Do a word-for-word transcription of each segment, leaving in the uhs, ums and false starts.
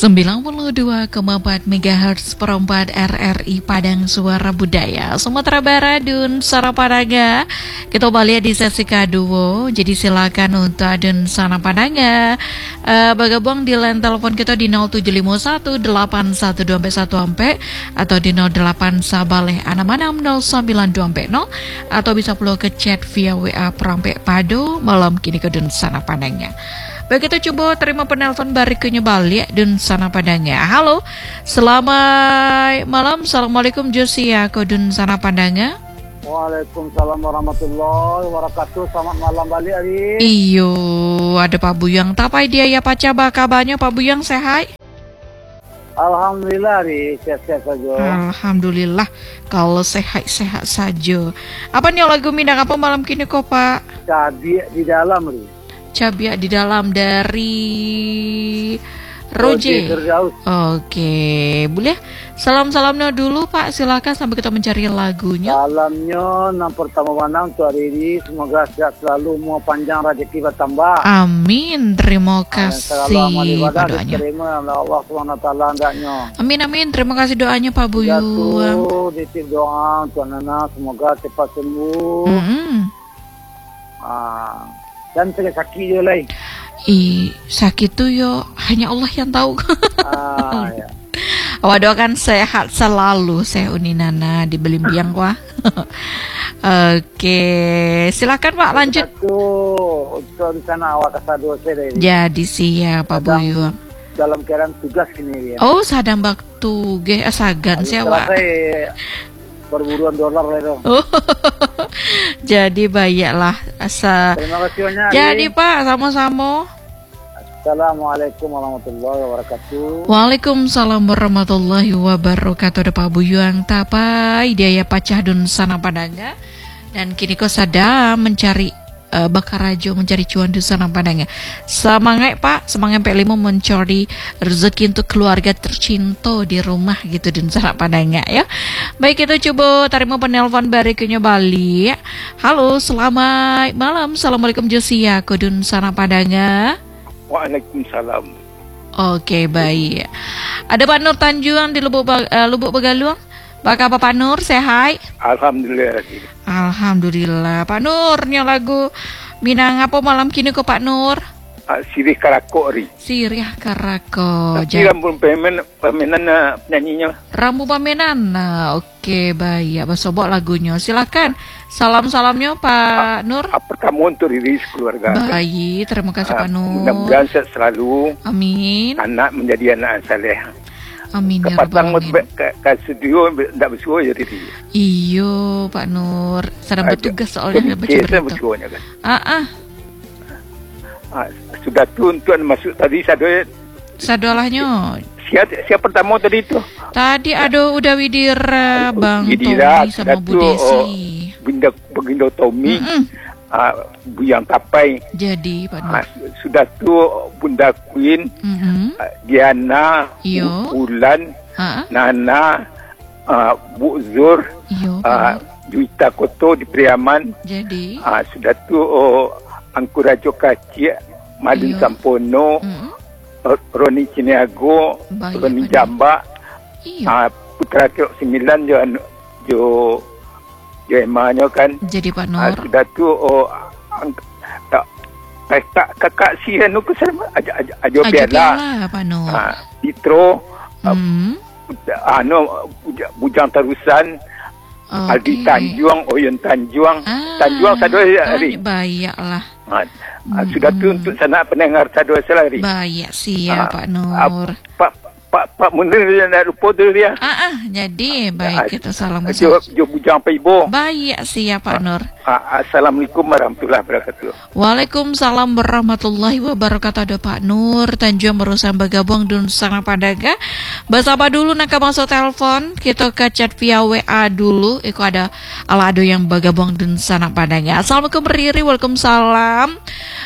sembilan puluh dua koma empat megahertz perempat R R I Padang Suara Budaya Sumatera Barat dan Sarapadanga. Kita balik di sesi kedua. Jadi silakan untuk dan sana Padanga uh, bergabung di line telepon kita di nol tujuh lima satu delapan satu dua satu atau di nol delapan sabaleh enam enam nol sembilan dua nol atau bisa pula ke chat via W A Perampe Pado malam kini ke dan sana Padanga. Begitu coba terima penelpon berikutnya balik dan sana Padanga. Halo, selamat malam. Assalamualaikum Josia Kodun sana Padanga. Waalaikumsalam warahmatullahi wabarakatuh. Selamat malam balik Ari. Iyo, ada Pak Buyang. Tapai dia ya Pak Caba kabarnya Pak Buyang sehat? Alhamdulillah Ari, sehat-sehat saja. Alhamdulillah kalau sehat-sehat saja. Apa nih lagu minang apa malam kini kok Pak? Cabi di dalam Ari. Cabiak di dalam dari Roger. Oke, boleh salam-salamnya dulu Pak, silakan sampai kita mencari lagunya. Salamnya yang pertama mana untuk hari ini, semoga sehat selalu, mau panjang rezeki bertambah. Amin, terima kasih doanya. Terima Allah subhanahu wa taala hendaknya. Amin amin, terima kasih doanya Pak Buyung. Ditip doa untuk anak semoga cepat sembuh. Mm-hmm. Ah. Dan saya sakit je lain. Ih, sakit tuh yo hanya Allah yang tahu. Ah, ya. Awak doakan sehat selalu, saya Uninana di Belimbiang wah. Oke, silakan Pak lanjut. Tuh, di sana awak kasado saya. Jadi siap Pak Buyung. Dalam keadaan tugas ini ya. Oh, sadang baktu ge asagan sih awak. Perburuan dolar itu. Oh, jadi bayarlah asa. Terima kasih banyak. Jadi Pak, sama-sama. Assalamualaikum warahmatullahi wabarakatuh. Waalaikumsalam warahmatullahi wabarakatuh. Ada Pak Buyang tapai dia ya pacah dun sana Padanga. Dan kini kau sadar mencari uh, bakarajo mencari cuan di sana Padanga. Semangat Pak, semangat P lima mencari rezeki untuk keluarga tercinta di rumah gitu di sana Padanga ya. Baik, kita coba terima penelpon berikutnya Bali. Halo, selamat malam. Assalamualaikum Josia Kodun sana Padanga. Waalaikumsalam. Oke, baik. Ada Pak Nur Tanjuang di Lubuk uh, Lubuk Begaluang. Pak apa Pak Nur, sehat? Alhamdulillah. Alhamdulillah. Pak Nur, nya lagu minang apa malam kini kok Pak Nur? Uh, Sirih Karako ri. Sirih Karako. Tapi rambut pemen pemenan uh, penyanyinya. Rambu pamenan. Nah, oke, baik. Apa sobok lagunya? Silakan. Salam-salamnya Pak A- Nur. Apa kamu untuk diri keluarga? Baik, terima kasih uh, Pak Nur. Mudah-mudahan sehat selalu. Amin. Anak menjadi anak saleh. Amin ya Kepatang rabbal alamin. ke, ke studio tidak bersuara jadi. Iyo Pak Nur, sedang bertugas soalnya baca berita. Kan? Ah ah. Ah, sudah tuntun masuk tadi sado. Sadolahnya. Siapa siapa pertama tadi itu? Tadi ada udah Widira, Bang Widira, Tommy sama Bu Desi. Oh, Bunda Bagindo Tommy. Mm-mm. Uh, Buyang Tapai. Jadi Pak Nur. Uh, sudah tu Bunda Queen, mm-hmm. uh, Diana, Iyo. Ulan, uh-huh. Nana, uh, Bu Zur, Iyo, uh, Juita Koto di Priaman. Jadi uh, sudah tu oh, Angkurajo Kacik, Madin Sampono, mm-hmm. uh, Roni Ciniago, Baik, Roni Jamba, uh, Putra Tiok Sembilan jo jo Jo emanya kan. Jadi Pak Nur. Ah, sudah tu oh ang, tak tak kakak si anu ke sama aja aja aja biarlah. Pak Nur. Ah, Ditro. Hmm. Uh, anu bujang terusan. Okay. Aldi Tanjuang, Oyen Tanjuang. Ah, Tanjuang satu hari. Bayaklah. Ah, ah, sudah tu untuk sana pendengar satu hari. Bayak siap ah, Pak Nur. Ah, Pak Pak Pak Munir dia nak lupa tu dia. Ah, ah jadi baik, kita salam ke Jo jo bujang pe ibu. Baik siap Pak Nur. Ah, Assalamualaikum warahmatullahi wabarakatuh. Waalaikumsalam warahmatullahi wabarakatuh. Ada Pak Nur Tanjuang berusaha bergabung dan sana Padanga. Bersama dulu nak masuk telepon, kita ke chat via W A dulu. Iko ada alado yang bergabung dan sana Padanga. Assalamualaikum Riri, waalaikumsalam.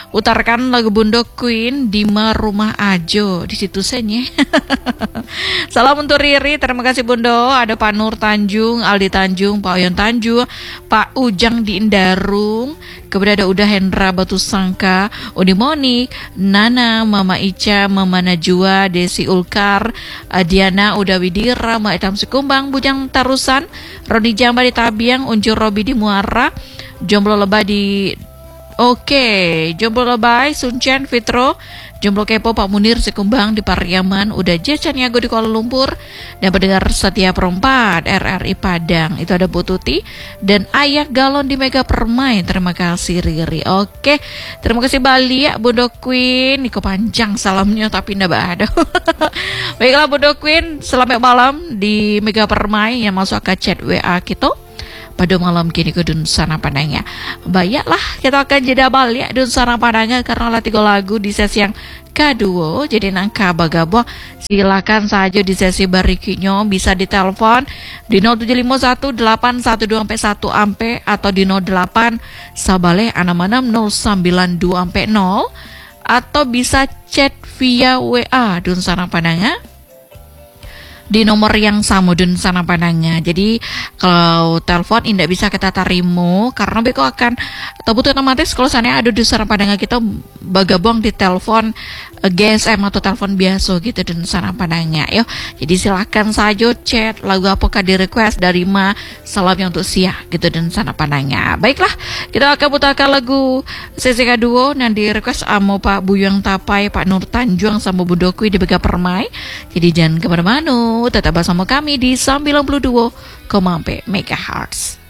Utarkan lagu Bundo Queen di Rumah Ajo di situ senye. Salam untuk Riri, terima kasih Bundo. Ada Pak Nur Tanjung, Aldi Tanjung, Pak Oyon Tanjung, Pak Ujang di Indarung. Kemudian ada Uda Hendra Batu Sangka, Uni Monik, Nana, Mama Ica, Mama Najwa, Desi Ulkar, Diana Uda Widira, Mak Etam Sikumbang, Bujang Tarusan, Rodi Jamba di Tabiang, Unjur Robi di Muara, Jomblo Lebah di Oke, Jomblo Lebay, Suncen, Fitro, Jomblo Kepo, Pak Munir, Sikumbang di Pariaman, Uda Jacaniago di Kuala Lumpur, dan pendengar setia perempat R R I Padang, itu ada Bu Tuti, dan Ayah Galon di Mega Permai, terima kasih Riri. Oke, terima kasih Bali ya, Bundo Queen, Niko panjang salamnya tapi ndak ada. Baiklah Bundo Queen, selamat malam di Mega Permai yang masuk ke chat W A kita. Pada malam kini ke Dun Sana Padangnya. Baiklah, kita akan jeda balik Dun Sana Padangnya karena lah tiga lagu di sesi yang kedua. Jadi nangka bagabo silakan saja di sesi barikinya bisa ditelepon di nol tujuh lima satu delapan satu dua satu ampe atau di nol delapan sabale enam enam nol sembilan dua ampe nol atau bisa chat via W A Dun Sana Padangnya di nomor yang sama Dun Sana Padangnya. Jadi kalau telepon tidak bisa kita tarimo karena beko akan butuh otomatis kalau sana ada Dun Sana Padangnya kita bagabong di telepon G S M atau telepon biasa gitu Dun Sana Padangnya. Yo, jadi silakan saja chat lagu apakah di request dari Ma salam yang untuk Sia gitu Dun Sana Padangnya. Baiklah, kita akan putarkan lagu sesi kedua dan di request amo Pak Buyang Tapai, Pak Nur Tanjung sama Bundo Queen di Mega Permai. Jadi jangan kemana-mana, tetap bersama kami di sembilan puluh dua koma empat Megahertz.